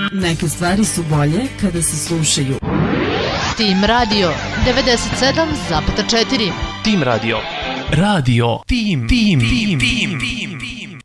Neke stvari su bolje kada se slušaju. Tim Radio 97,4. Tim Radio. Radio. Tim.